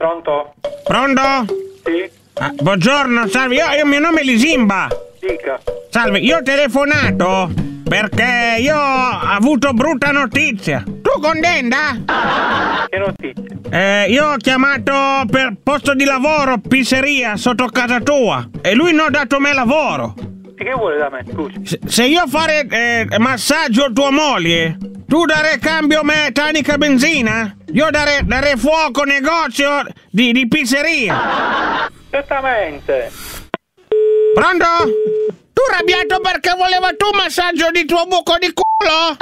Pronto? Pronto? Sì. Buongiorno, salve, io mio nome è Lisimba. Dica. Salve, io ho telefonato perché io ho avuto brutta notizia. Tu contenta? Che notizie? Io ho chiamato per posto di lavoro, pizzeria, sotto casa tua. E lui non ha dato me lavoro. E che vuole da me, scusi? Se io fare massaggio a tua moglie, tu dare cambio me tanica benzina? Io dare fuoco negozio di pizzeria. Certamente. Pronto? Tu arrabbiato perché voleva tu massaggio di tuo buco di culo?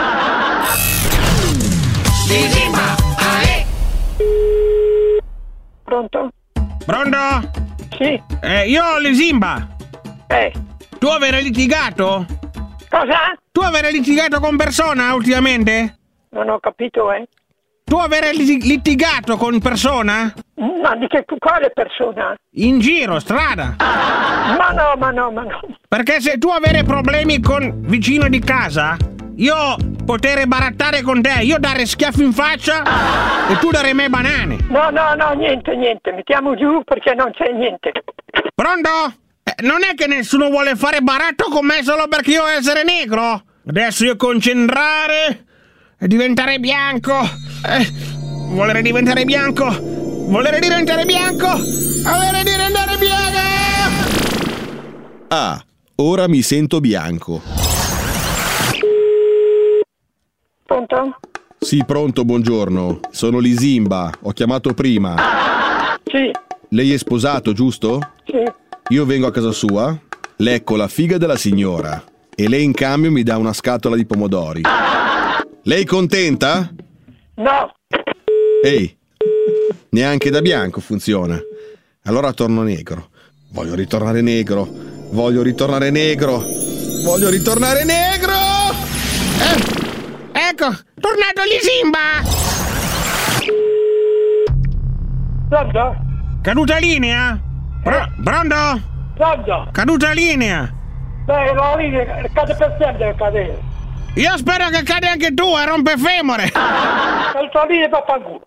Lisimba, ae! Pronto? Pronto? Sì. Io Lisimba. Tu avere litigato? Cosa? Tu avere litigato con persona ultimamente? Non ho capito, Tu avere litigato con persona? Ma di che quale persona? In giro, strada. Ma no. Perché se tu avere problemi con vicino di casa, io potere barattare con te, io dare schiaffi in faccia e tu dare me banane. No, niente. Mettiamo giù perché non c'è niente. Pronto? Non è che nessuno vuole fare baratto con me solo perché io essere negro? Adesso io concentrare e diventare bianco. Volere diventare bianco. Avere diventare bianco. Ah, ora mi sento bianco. Pronto? Sì, pronto, buongiorno. Sono Lisimba, ho chiamato prima. Sì. Lei è sposato, giusto? Sì. Io vengo a casa sua, lecco la figa della signora e lei in cambio mi dà una scatola di pomodori. Lei contenta? No. Ehi, neanche da bianco funziona. Allora torno negro. Voglio ritornare negro. Ecco, tornato Lisimba. Pronto? Caduta linea? Pronto? Pronto? Caduta linea. Beh, la linea cade per sempre, cadere. Io spero che cade anche tu e rompe femore. La tua linea va a culo.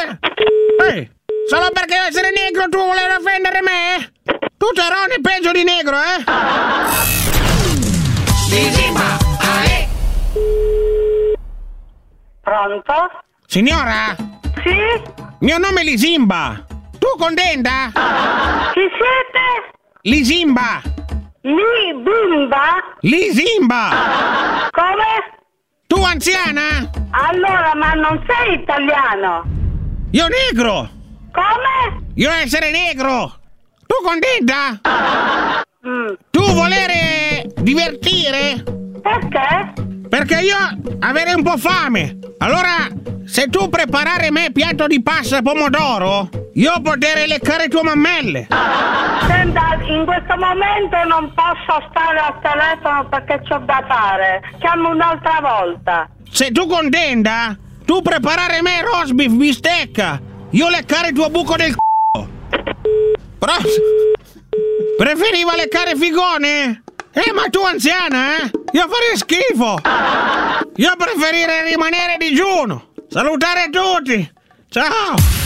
Solo perché io essere negro tu volevi offendere me? Tu Terone peggio di negro, Lisimba, ae! Pronto? Signora? Sì? Mio nome è Lisimba. Tu contenta? Chi siete? Lisimba. Bimba? Lisimba. Come? Tu anziana? Allora, ma non sei italiano? Io negro. Come? Io essere negro. Tu contenta? Tu volere divertire? Perché? Perché io avere un po' fame. Allora, se tu preparare me piatto di pasta e pomodoro, io potere leccare tue mammelle. Senta, in questo momento non posso stare al telefono perché c'ho da fare. Chiamo un'altra volta. Se tu contenta, tu preparare me roast beef, bistecca. Io leccare tuo buco del c***o. Però preferiva leccare figone? Ma tu anziana, Io farei schifo. Io preferirei rimanere digiuno. Salutare tutti. Ciao.